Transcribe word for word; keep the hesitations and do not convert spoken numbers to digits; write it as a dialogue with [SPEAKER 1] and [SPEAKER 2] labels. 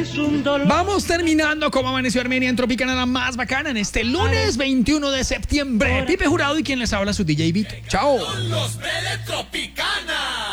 [SPEAKER 1] es un dolor.
[SPEAKER 2] Vamos terminando como amaneció Armenia en Tropicana, la más bacana, en este lunes veintiuno de septiembre. Pipe Jurado y quien les habla su D J Vito. Chao.
[SPEAKER 3] Los de Tropicana.